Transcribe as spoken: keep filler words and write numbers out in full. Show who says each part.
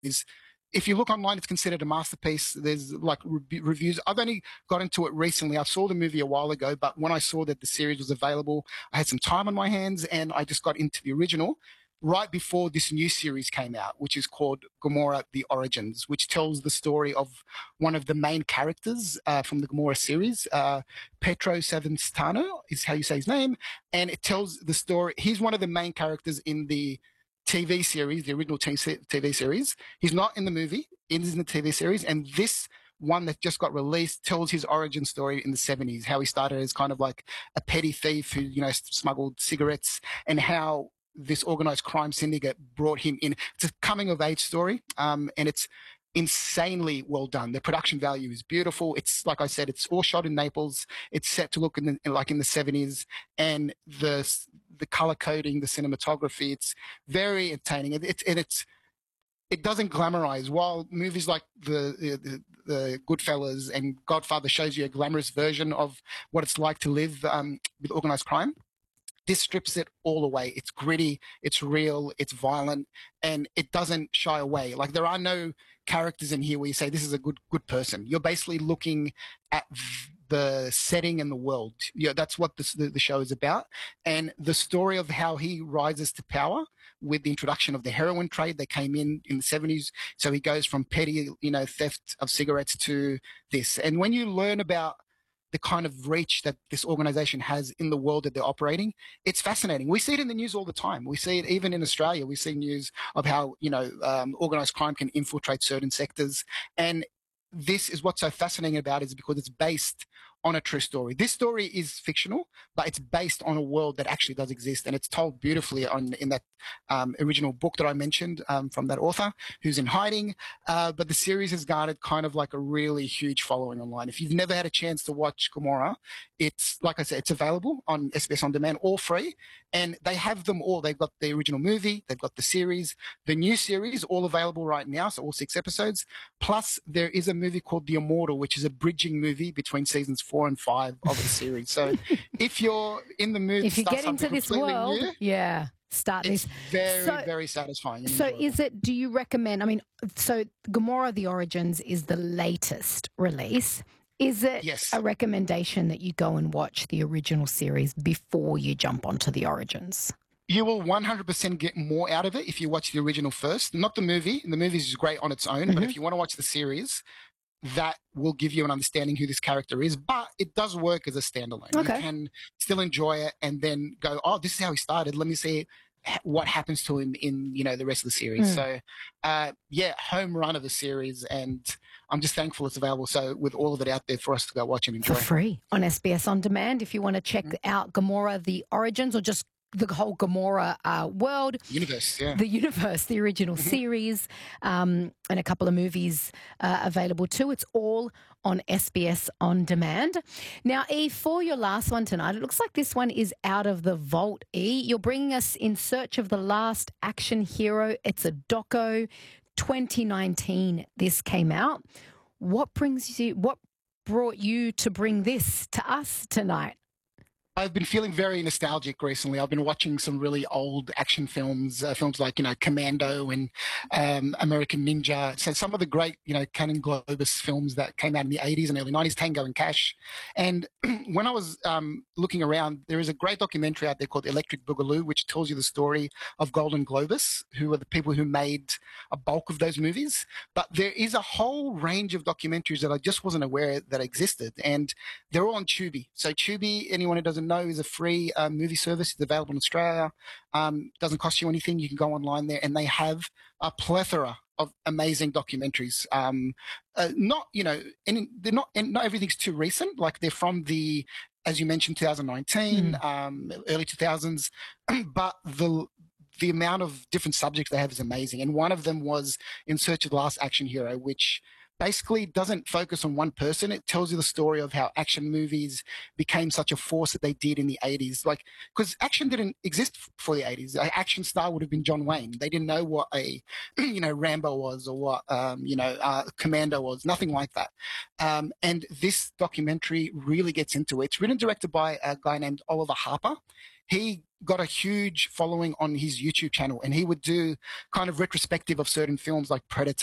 Speaker 1: is, if you look online, it's considered a masterpiece. There's like re- reviews. I've only got into it recently. I saw the movie a while ago, but when I saw that the series was available, I had some time on my hands and I just got into the original right before this new series came out, which is called Gamora: The Origins, which tells the story of one of the main characters uh, from the Gamora series. Uh, Petro Savastano is how you say his name. And it tells the story. He's one of the main characters in the T V series, the original T V series. He's not in the movie, he's in the T V series. And this one that just got released tells his origin story in the seventies, how he started as kind of like a petty thief who, you know, smuggled cigarettes, and how this organized crime syndicate brought him in. It's a coming of age story. Um, and it's insanely well done. The production value is beautiful. It's, like I said, it's all shot in Naples. It's set to look in the, like in the seventies, and the the color coding, the cinematography, it's very entertaining. It, it, and it's it doesn't glamorize. While movies like the, the the Goodfellas and Godfather shows you a glamorous version of what it's like to live um, with organized crime, this strips it all away. It's gritty, it's real, it's violent, and it doesn't shy away. Like, there are no characters in here where you say this is a good good person. You're basically looking at the setting and the world. Yeah, that's what this, the, the show is about. And the story of how he rises to power with the introduction of the heroin trade that came in in the seventies. So he goes from petty, you know, theft of cigarettes to this. And when you learn about the kind of reach that this organization has in the world that they're operating, it's fascinating. We see it in the news all the time. We see it even in Australia. We see news of how, you know, um, organized crime can infiltrate certain sectors. And this is what's so fascinating about it, is because it's based on a true story. This story is fictional, but it's based on a world that actually does exist, and it's told beautifully on in that um, original book that I mentioned um, from that author who's in hiding. Uh, but the series has garnered kind of like a really huge following online. If you've never had a chance to watch Gamora, it's, like I said, it's available on S B S On Demand, all free, and they have them all. They've got the original movie, they've got the series, the new series, all available right now, so all six episodes. Plus, there is a movie called The Immortal, which is a bridging movie between seasons four and five of the series. So if you're in the mood,
Speaker 2: if you get into this world,
Speaker 1: new,
Speaker 2: yeah, start
Speaker 1: it's
Speaker 2: this.
Speaker 1: very,
Speaker 2: so,
Speaker 1: very satisfying.
Speaker 2: So
Speaker 1: enjoyable.
Speaker 2: is it, do you recommend, I mean, so Gamora: The Origins is the latest release. Is it
Speaker 1: yes.
Speaker 2: a recommendation that you go and watch the original series before you jump onto the Origins?
Speaker 1: You will one hundred percent get more out of it if you watch the original first, not the movie. The movie is great on its own, mm-hmm. but if you want to watch the series, that will give you an understanding who this character is, but it does work as a standalone.
Speaker 2: Okay.
Speaker 1: You can still enjoy it and then go, oh, this is how he started. Let me see what happens to him in, you know, the rest of the series. Mm. So, uh, yeah, home run of the series, and I'm just thankful it's available. So with all of it out there for us to go watch and enjoy.
Speaker 2: For free on S B S On Demand. If you want to check mm. out Gamora: The Origins, or just the whole Gamora uh, world.
Speaker 1: Universe, yeah.
Speaker 2: The universe, the original mm-hmm. series, um, and a couple of movies uh, available too. It's all on S B S On Demand. Now, E, for your last one tonight, it looks like this one is out of the vault, E. You're bringing us In Search of the Last Action Hero. It's a doco. twenty nineteen this came out. What brings you, what brought you to bring this to us tonight?
Speaker 1: I've been feeling very nostalgic recently. I've been watching some really old action films, uh, films like, you know, Commando and um, American Ninja. So some of the great, you know, Canon Globus films that came out in the eighties and early nineties, Tango and Cash. And when I was um, looking around, there is a great documentary out there called Electric Boogaloo, which tells you the story of Golden Globus, who are the people who made a bulk of those movies. But there is a whole range of documentaries that I just wasn't aware that existed. And they're all on Tubi. So Tubi, anyone who doesn't know, is a free uh, movie service. It's available in Australia. Um, doesn't cost you anything. You can go online there, and they have a plethora of amazing documentaries. Um, uh, not, you know, and they're not, and not everything's too recent. Like, they're from the, as you mentioned, twenty nineteen, mm. um, early two thousands, but the the amount of different subjects they have is amazing. And one of them was In Search of the Last Action Hero, which basically doesn't focus on one person. It tells you the story of how action movies became such a force that they did in the eighties. Like, because action didn't exist for the eighties. An action star would have been John Wayne. They didn't know what a, you know, Rambo was, or what, um, you know, uh, Commando was. Nothing like that. Um, and this documentary really gets into it. It's written and directed by a guy named Oliver Harper. he got a huge following on his YouTube channel, and he would do kind of retrospective of certain films like Predator